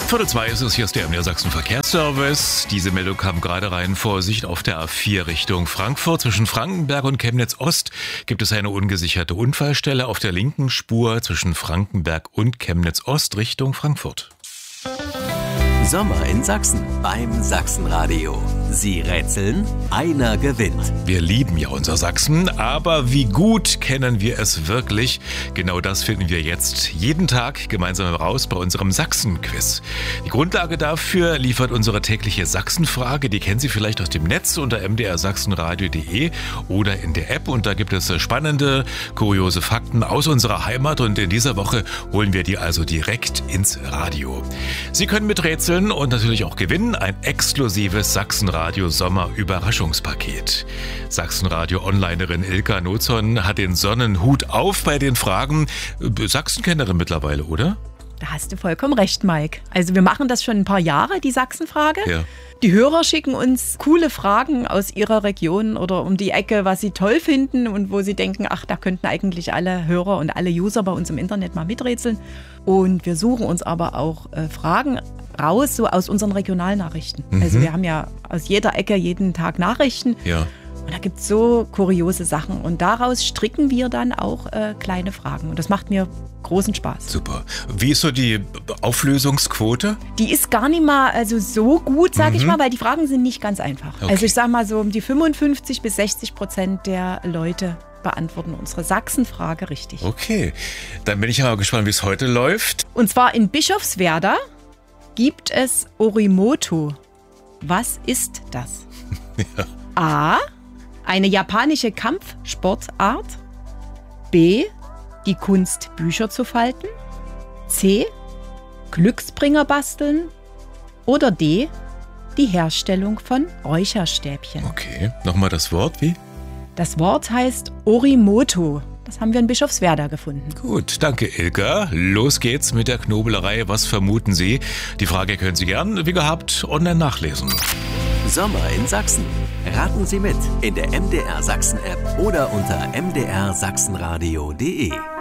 4:02 ist es, hier ist der MDR Sachsen Verkehrsservice. Diese Meldung kam gerade rein. Vorsicht auf der A4 Richtung Frankfurt. Zwischen Frankenberg und Chemnitz Ost gibt es eine ungesicherte Unfallstelle auf der linken Spur zwischen Frankenberg und Chemnitz Ost Richtung Frankfurt. Sommer in Sachsen beim Sachsenradio. Sie rätseln, einer gewinnt. Wir lieben ja unser Sachsen, aber wie gut kennen wir es wirklich? Genau das finden wir jetzt jeden Tag gemeinsam heraus bei unserem Sachsen-Quiz. Die Grundlage dafür liefert unsere tägliche Sachsenfrage. Die kennen Sie vielleicht aus dem Netz unter mdrsachsenradio.de oder in der App. Und da gibt es spannende, kuriose Fakten aus unserer Heimat. Und in dieser Woche holen wir die also direkt ins Radio. Sie können miträtseln und natürlich auch gewinnen. Ein exklusives Sachsenradio-Sommer-Überraschungspaket. Sachsenradio-Onlinerin Ilka Nozon hat den Sonnenhut auf bei den Fragen. Sachsenkennerin mittlerweile, oder? Da hast du vollkommen recht, Mike. Also wir machen das schon ein paar Jahre, die Sachsenfrage. Ja. Die Hörer schicken uns coole Fragen aus ihrer Region oder um die Ecke, was sie toll finden und wo sie denken, ach, da könnten eigentlich alle Hörer und alle User bei uns im Internet mal miträtseln. Und wir suchen uns aber auch Fragen raus, so aus unseren Regionalnachrichten. Also wir haben ja aus jeder Ecke jeden Tag Nachrichten. Ja. Und da gibt es so kuriose Sachen. Und daraus stricken wir dann auch kleine Fragen. Und das macht mir großen Spaß. Super. Wie ist so die Auflösungsquote? Die ist gar nicht mal so gut, sage ich mal, weil die Fragen sind nicht ganz einfach. Okay. Also ich sage mal so, um die 55-60% der Leute beantworten unsere Sachsenfrage richtig. Okay, dann bin ich aber gespannt, wie es heute läuft. Und zwar in Bischofswerda gibt es Orimoto. Was ist das? Ja. A. Eine japanische Kampfsportart. B. Die Kunst, Bücher zu falten. C. Glücksbringer basteln. Oder D. Die Herstellung von Räucherstäbchen. Okay, nochmal das Wort, wie? Das Wort heißt Orimoto. Das haben wir in Bischofswerda gefunden. Gut, danke Ilka. Los geht's mit der Knoblerei. Was vermuten Sie? Die Frage können Sie gern, wie gehabt, online nachlesen. Sommer in Sachsen. Raten Sie mit in der MDR Sachsen App oder unter mdrsachsenradio.de.